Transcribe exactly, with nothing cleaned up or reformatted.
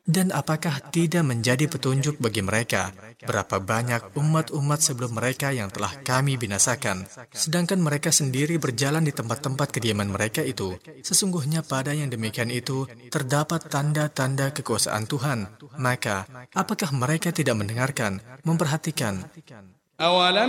Dan apakah tidak menjadi petunjuk bagi mereka berapa banyak umat-umat sebelum mereka yang telah kami binasakan, sedangkan mereka sendiri berjalan di tempat-tempat kediaman mereka itu? Sesungguhnya pada yang demikian itu terdapat tanda-tanda kekuasaan Tuhan. Maka, apakah mereka tidak mendengarkan, memperhatikan?